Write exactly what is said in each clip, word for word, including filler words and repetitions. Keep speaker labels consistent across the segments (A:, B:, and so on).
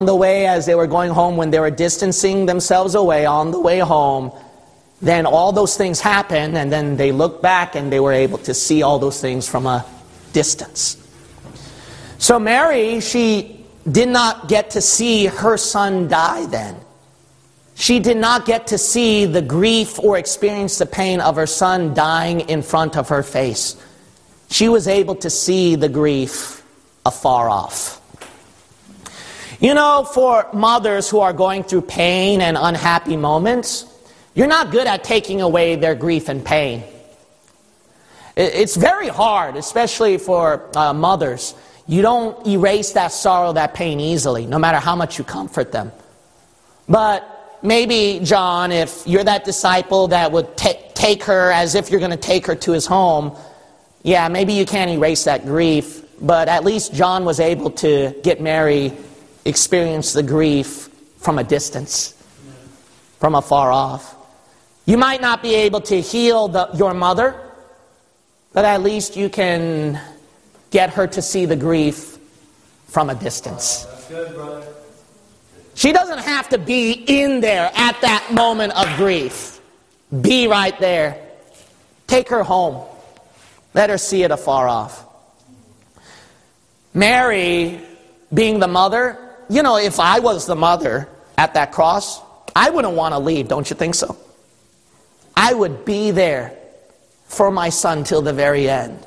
A: the way, as they were going home, when they were distancing themselves away on the way home, then all those things happened, and then they looked back and they were able to see all those things from a distance. So Mary, she did not get to see her son die then. She did not get to see the grief or experience the pain of her son dying in front of her face. She was able to see the grief afar off. You know, for mothers who are going through pain and unhappy moments, you're not good at taking away their grief and pain. It's very hard, especially for uh, mothers. You don't erase that sorrow, that pain easily, no matter how much you comfort them. But maybe, John, if you're that disciple that would t- take her as if you're going to take her to his home, yeah, maybe you can't erase that grief, but at least John was able to get Mary experience the grief from a distance, from afar off. You might not be able to heal the, your mother, but at least you can get her to see the grief from a distance.
B: That's good, brother.
A: She doesn't have to be in there at that moment of grief. Be right there. Take her home. Let her see it afar off. Mary, being the mother, you know, if I was the mother at that cross, I wouldn't want to leave, don't you think so? I would be there for my son till the very end.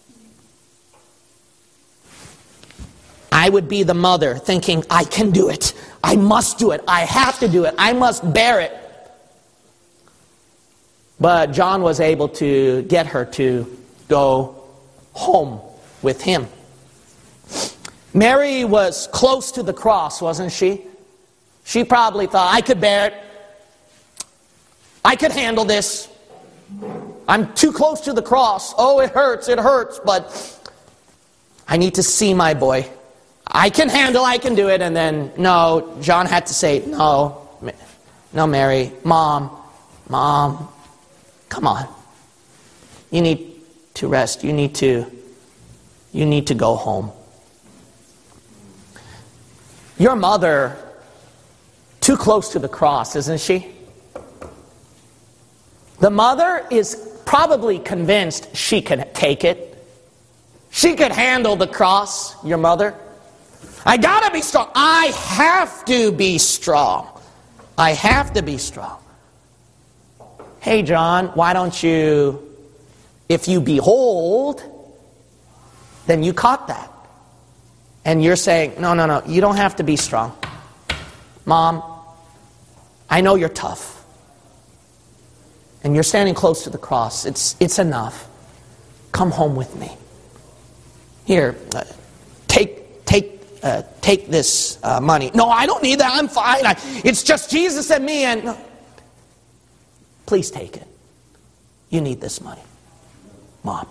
A: I would be the mother thinking, I can do it. I must do it. I have to do it. I must bear it. But John was able to get her to go home with him. Mary was close to the cross, wasn't she? She probably thought, I could bear it. I could handle this. I'm too close to the cross. Oh, it hurts, it hurts, but I need to see my boy. I can handle, I can do it. And then, no, John had to say, no, no, Mary, Mom, Mom, come on. You need to rest. You need to, you need to go home. Your mother, too close to the cross, isn't she? The mother is probably convinced she can take it. She could handle the cross, your mother. I gotta be strong. I have to be strong. I have to be strong. Hey, John, why don't you, if you behold, then you caught that. And you're saying, no, no, no, you don't have to be strong. Mom, I know you're tough. And you're standing close to the cross. It's, it's enough. Come home with me. Here, uh, take, take, uh, take this uh, money. No, I don't need that. I'm fine. I, it's just Jesus and me. And no. Please take it. You need this money, Mom.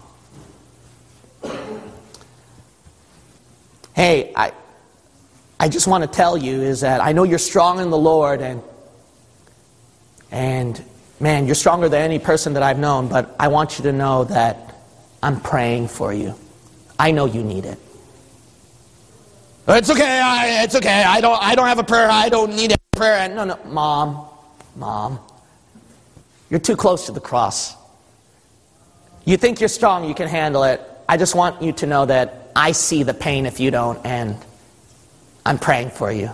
A: Hey, I, I just want to tell you is that I know you're strong in the Lord, and, and man, you're stronger than any person that I've known, but I want you to know that I'm praying for you. I know you need it. It's okay, I, it's okay, I don't, I don't have a prayer, I don't need a prayer. No, no, Mom, Mom, you're too close to the cross. You think you're strong, you can handle it. I just want you to know that I see the pain if you don't, and I'm praying for you.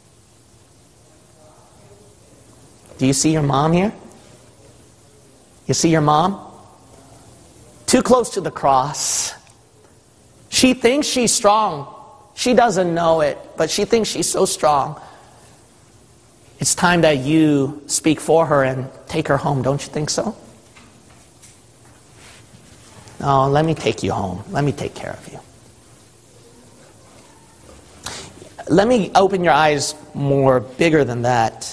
A: Do you see your mom here? You see your mom? Too close to the cross. She thinks she's strong. She doesn't know it, but she thinks she's so strong. It's time that you speak for her and take her home, don't you think so? No, let me take you home. Let me take care of you. Let me open your eyes more bigger than that.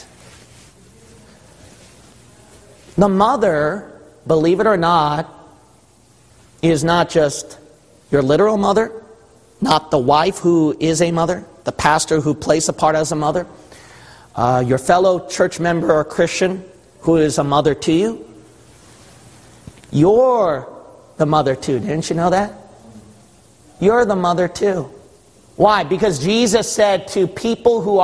A: The mother, believe it or not, is not just your literal mother, not the wife who is a mother, the pastor who plays a part as a mother, uh, your fellow church member or Christian who is a mother to you. You're the mother too. Didn't you know that? You're the mother too. Why? Because Jesus said to people who